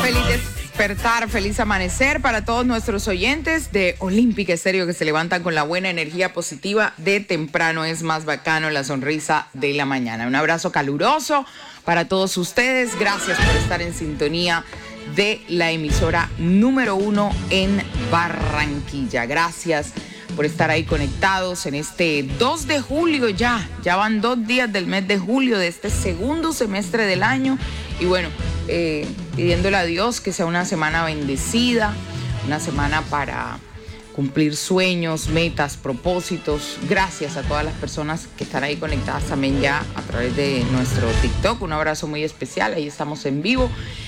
Feliz despertar, feliz amanecer para todos nuestros oyentes de Olímpica Estéreo que se levantan con la buena energía positiva de temprano. Es más bacano la sonrisa de la mañana. Un abrazo caluroso para todos ustedes. Gracias por estar en sintonía de la emisora número 1 en Barranquilla. Gracias por estar ahí conectados en este 2 de julio ya van 2 días del mes de julio de este segundo semestre del año y bueno, pidiéndole a Dios que sea una semana bendecida, una semana para cumplir sueños, metas, propósitos. Gracias a todas las personas que están ahí conectadas también ya a través de nuestro TikTok. Un abrazo muy especial, ahí estamos en vivo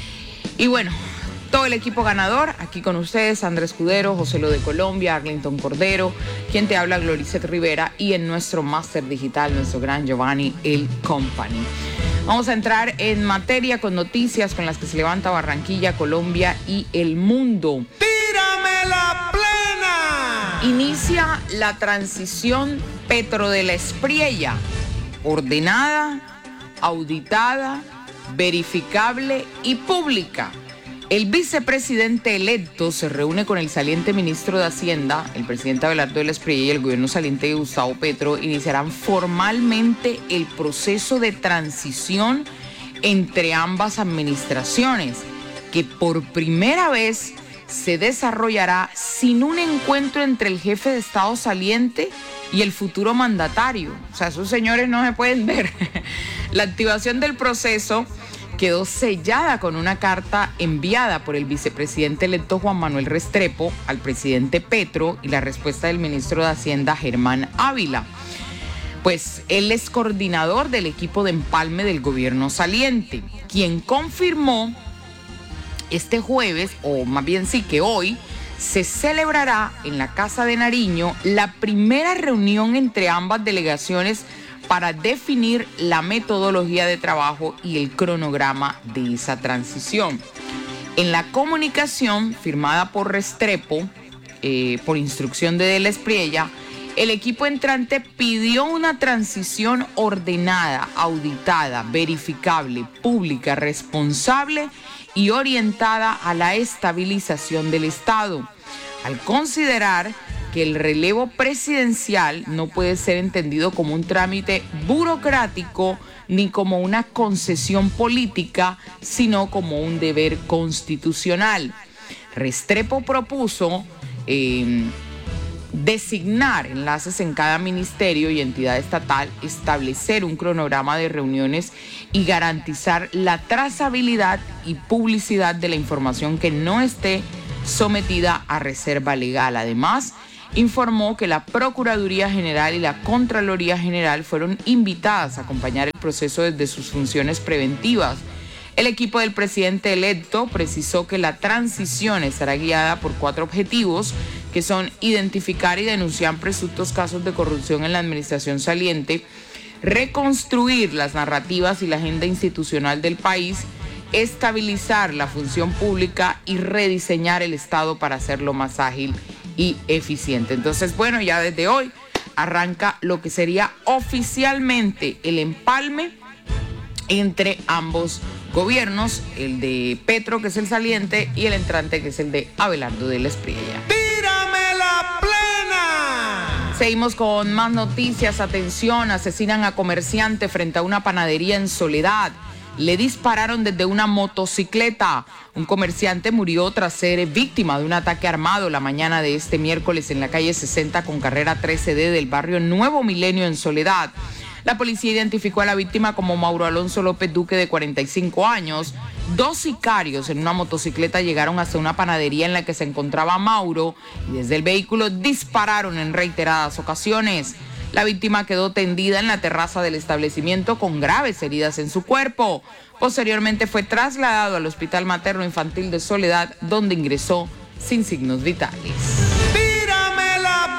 y bueno, todo el equipo ganador, aquí con ustedes, Andrés Escudero, José Lo de Colombia, Arlington Cordero, quien te habla, Gloricet Rivera, y en nuestro máster digital, nuestro gran Giovanni El Company. Vamos a entrar en materia con noticias con las que se levanta Barranquilla, Colombia y el mundo. ¡Tírame la plena! Inicia la transición Petro de la Espriella, ordenada, auditada, verificable y pública. El vicepresidente electo se reúne con el saliente ministro de Hacienda, el presidente Abelardo de la Espriella, y el gobierno saliente de Gustavo Petro iniciarán formalmente el proceso de transición entre ambas administraciones, que por primera vez se desarrollará sin un encuentro entre el jefe de Estado saliente y el futuro mandatario. O sea, esos señores no se pueden ver. La activación del proceso quedó sellada con una carta enviada por el vicepresidente electo Juan Manuel Restrepo al presidente Petro y la respuesta del ministro de Hacienda Germán Ávila. Pues él es coordinador del equipo de empalme del gobierno saliente, quien confirmó este jueves, o más bien sí que hoy, se celebrará en la Casa de Nariño la primera reunión entre ambas delegaciones para definir la metodología de trabajo y el cronograma de esa transición. En la comunicación firmada por Restrepo, por instrucción de la Espriella, el equipo entrante pidió una transición ordenada, auditada, verificable, pública, responsable y orientada a la estabilización del Estado, al considerar que el relevo presidencial no puede ser entendido como un trámite burocrático ni como una concesión política, sino como un deber constitucional. Restrepo propuso designar enlaces en cada ministerio y entidad estatal, establecer un cronograma de reuniones y garantizar la trazabilidad y publicidad de la información que no esté sometida a reserva legal. Además, informó que la Procuraduría General y la Contraloría General fueron invitadas a acompañar el proceso desde sus funciones preventivas. El equipo del presidente electo precisó que la transición estará guiada por 4 objetivos, que son identificar y denunciar presuntos casos de corrupción en la administración saliente, reconstruir las narrativas y la agenda institucional del país, estabilizar la función pública y rediseñar el Estado para hacerlo más ágil y eficiente. Entonces, bueno, ya desde hoy arranca lo que sería oficialmente el empalme entre ambos gobiernos, el de Petro, que es el saliente, y el entrante, que es el de Abelardo de la Espriella. ¡Tírame la plena! Seguimos con más noticias. Atención, asesinan a comerciante frente a una panadería en Soledad. Le dispararon desde una motocicleta. Un comerciante murió tras ser víctima de un ataque armado la mañana de este miércoles en la calle 60 con carrera 13D del barrio Nuevo Milenio en Soledad. La policía identificó a la víctima como Mauro Alonso López Duque, de 45 años. 2 sicarios en una motocicleta llegaron hasta una panadería en la que se encontraba Mauro y desde el vehículo dispararon en reiteradas ocasiones. La víctima quedó tendida en la terraza del establecimiento con graves heridas en su cuerpo. Posteriormente fue trasladado al Hospital Materno Infantil de Soledad, donde ingresó sin signos vitales. ¡Tírame la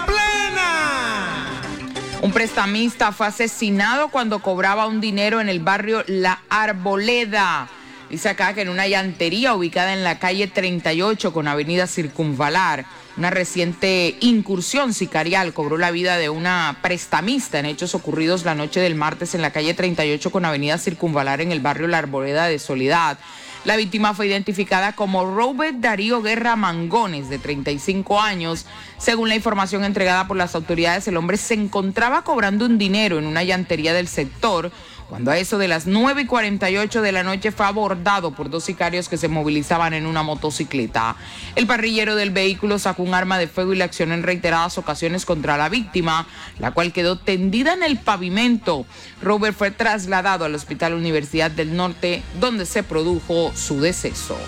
plena! Un prestamista fue asesinado cuando cobraba un dinero en el barrio La Arboleda. Dice acá que en una llantería ubicada en la calle 38 con avenida Circunvalar, una reciente incursión sicarial cobró la vida de una prestamista en hechos ocurridos la noche del martes en la calle 38 con avenida Circunvalar en el barrio La Arboleda de Soledad. La víctima fue identificada como Robert Darío Guerra Mangones, de 35 años. Según la información entregada por las autoridades, el hombre se encontraba cobrando un dinero en una llantería del sector cuando a eso de las 9:48 de la noche fue abordado por dos sicarios que se movilizaban en una motocicleta. El parrillero del vehículo sacó un arma de fuego y le accionó en reiteradas ocasiones contra la víctima, la cual quedó tendida en el pavimento. Robert fue trasladado al Hospital Universidad del Norte, donde se produjo su deceso.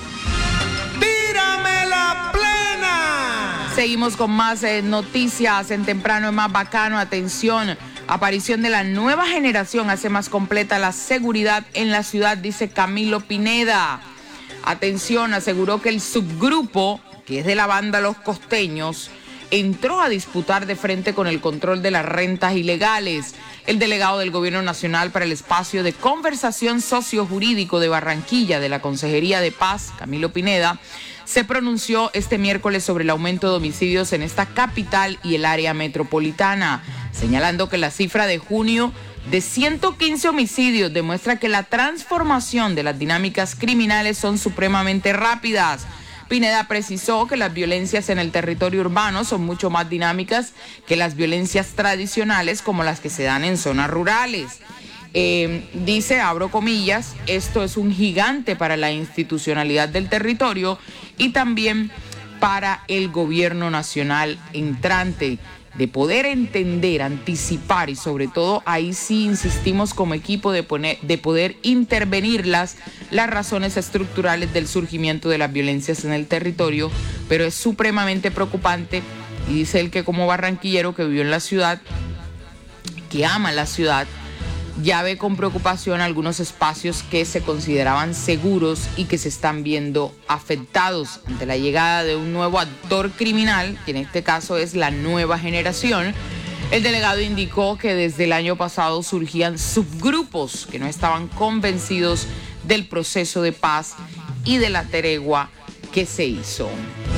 ¡Tírame la plena! Seguimos con más noticias en Temprano es Más Bacano. Atención. Aparición de la nueva generación hace más completa la seguridad en la ciudad, dice Camilo Pineda. Atención, aseguró que el subgrupo, que es de la banda Los Costeños, entró a disputar de frente con el control de las rentas ilegales. El delegado del Gobierno Nacional para el Espacio de Conversación Sociojurídico de Barranquilla, de la Consejería de Paz, Camilo Pineda, se pronunció este miércoles sobre el aumento de homicidios en esta capital y el área metropolitana, señalando que la cifra de junio de 115 homicidios demuestra que la transformación de las dinámicas criminales son supremamente rápidas. Pineda precisó que las violencias en el territorio urbano son mucho más dinámicas que las violencias tradicionales como las que se dan en zonas rurales. Dice, abro comillas, esto es un gigante para la institucionalidad del territorio y también para el gobierno nacional entrante, de poder entender, anticipar y sobre todo ahí sí insistimos como equipo de poder intervenir las razones estructurales del surgimiento de las violencias en el territorio, pero es supremamente preocupante y dice él que como barranquillero que vivió en la ciudad, que ama la ciudad, ya ve con preocupación algunos espacios que se consideraban seguros y que se están viendo afectados ante la llegada de un nuevo actor criminal, que en este caso es la nueva generación. El delegado indicó que desde el año pasado surgían subgrupos que no estaban convencidos del proceso de paz y de la tregua que se hizo.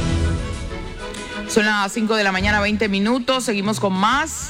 Son las 5 de la mañana, 20 minutos. Seguimos con más.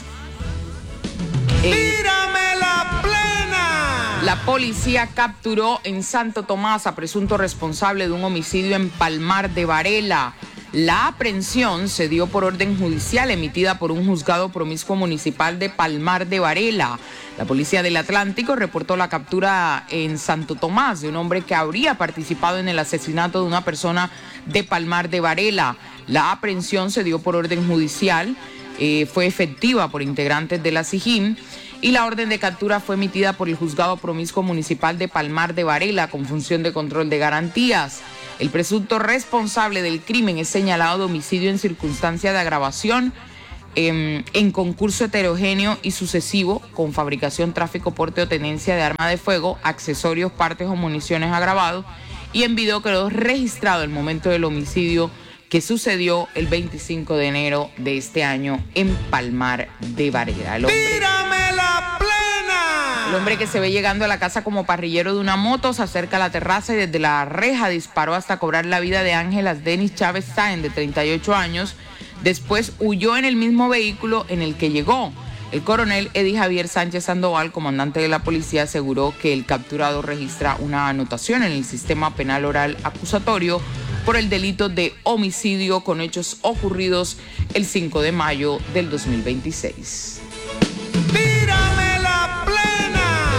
¡Tírame la plena! La policía capturó en Santo Tomás a presunto responsable de un homicidio en Palmar de Varela. La aprehensión se dio por orden judicial emitida por un juzgado promiscuo municipal de Palmar de Varela. La policía del Atlántico reportó la captura en Santo Tomás de un hombre que habría participado en el asesinato de una persona de Palmar de Varela. La aprehensión se dio por orden judicial. Fue efectiva por integrantes de la SIJIN y la orden de captura fue emitida por el Juzgado Promiscuo Municipal de Palmar de Varela con función de control de garantías. El presunto responsable del crimen es señalado de homicidio en circunstancia de agravación en concurso heterogéneo y sucesivo con fabricación, tráfico, porte o tenencia de arma de fuego, accesorios, partes o municiones agravados, y en video quedó registrado el momento del homicidio que sucedió el 25 de enero de este año en Palmar de Varela. ¡Tírame la plena! El hombre que se ve llegando a la casa como parrillero de una moto se acerca a la terraza y desde la reja disparó hasta cobrar la vida de Ángelas Denis Chávez Sáenz, de 38 años. Después huyó en el mismo vehículo en el que llegó. El coronel Eddie Javier Sánchez Sandoval, comandante de la policía, aseguró que el capturado registra una anotación en el sistema penal oral acusatorio por el delito de homicidio con hechos ocurridos el 5 de mayo del 2026. ¡Tírame la plena!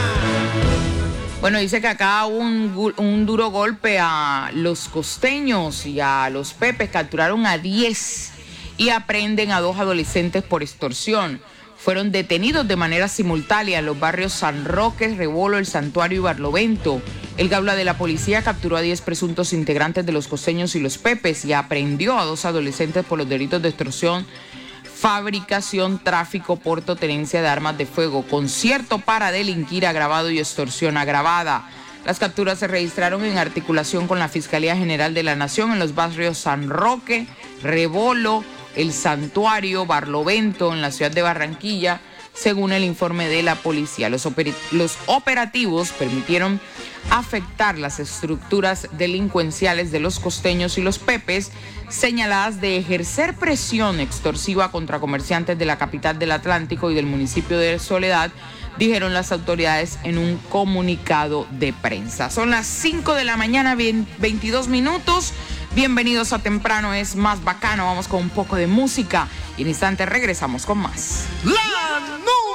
Bueno, dice que acá hubo un duro golpe a los costeños y a los pepes. Capturaron a 10 y aprenden a 2 adolescentes por extorsión. Fueron detenidos de manera simultánea en los barrios San Roque, Rebolo, El Santuario y Barlovento. El Gaula de la policía capturó a 10 presuntos integrantes de los costeños y los pepes y aprehendió a 2 adolescentes por los delitos de extorsión, fabricación, tráfico, porte o tenencia de armas de fuego, concierto para delinquir agravado y extorsión agravada. Las capturas se registraron en articulación con la Fiscalía General de la Nación en los barrios San Roque, Rebolo, El Santuario, Barlovento, en la ciudad de Barranquilla, según el informe de la policía. Los operativos permitieron afectar las estructuras delincuenciales de los costeños y los pepes, señaladas de ejercer presión extorsiva contra comerciantes de la capital del Atlántico y del municipio de Soledad, dijeron las autoridades en un comunicado de prensa. Son las 5 de la mañana, 22 minutos. Bienvenidos a Temprano es Más Bacano. Vamos con un poco de música y en instante regresamos con más.